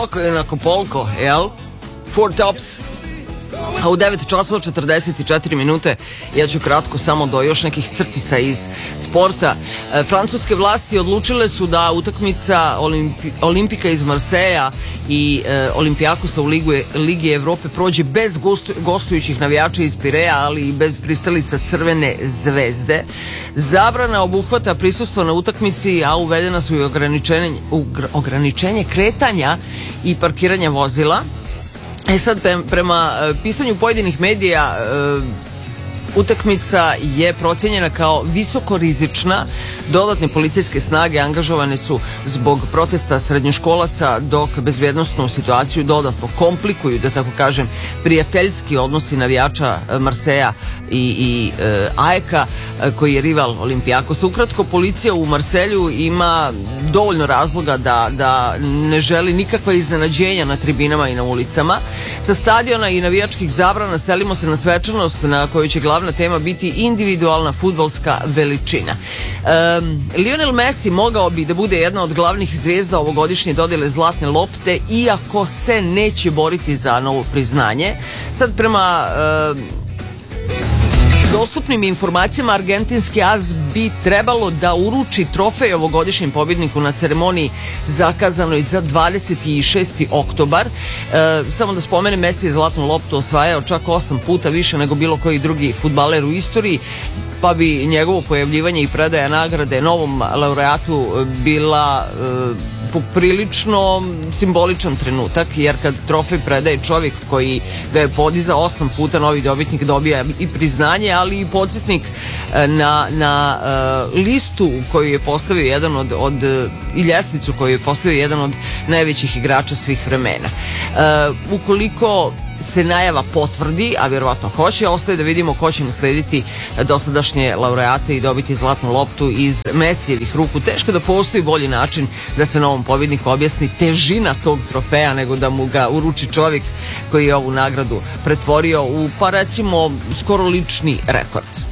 Novak na Kopolko, jel? Four Tops. A u 9 časova 44 minute ja ću kratko samo do još nekih crtica iz sporta. Francuske vlasti odlučile su da utakmica Olimpika iz Marseja i Olimpijakosa u Ligi Evrope prođe bez gostujućih navijača iz Pireja, ali i bez pristalica Crvene zvezde. Zabrana obuhvata prisustvo na utakmici, a uvedena su i ograničenje kretanja i parkiranja vozila. Sad, prema pisanju pojedinih medija, utakmica je procenjena kao visoko rizična. Dodatne policijske snage angažovane su zbog protesta srednjoškolaca, dok bezbjednosnu situaciju dodatno komplikuju, da tako kažem, prijateljski odnosi navijača Marseja i AEK-a, koji je rival Olimpijakosa. Ukratko, policija u Marselju ima dovoljno razloga da ne želi nikakva iznenađenja na tribinama i na ulicama. Sa stadiona i navijačkih zabrana selimo se na svečanost na kojoj će glavna tema biti individualna fudbalska veličina. Lionel Messi mogao bi da bude jedna od glavnih zvijezda ovogodišnje dodjele Zlatne lopte, iako se neće boriti za novo priznanje. Sad, prema dostupnim informacijama, argentinski as bi trebalo da uruči trofej ovogodišnjem pobjedniku na ceremoniji zakazanoj za 26. oktobar. Samo da spomenem, Messi je zlatnu loptu osvajao čak 8 puta, više nego bilo koji drugi fudbaler u istoriji, pa bi njegovo pojavljivanje i predaja nagrade novom laureatu bila poprilično simboličan trenutak, jer kad trofej predaje čovjek koji ga je podizao 8 puta, novi dobitnik dobija i priznanje, ali i podsjetnik na listu koju je postavio jedan i ljestvicu koju je postavio jedan od najvećih igrača svih vremena. Ukoliko se najava potvrdi, a vjerovatno hoće, ostaje da vidimo ko će naslediti dosadašnje laureate i dobiti zlatnu loptu iz Mesijevih ruku. Teško da postoji bolji način da se novom pobjedniku objasni težina tog trofeja nego da mu ga uruči čovjek koji je ovu nagradu pretvorio u, pa recimo, skoro lični rekord.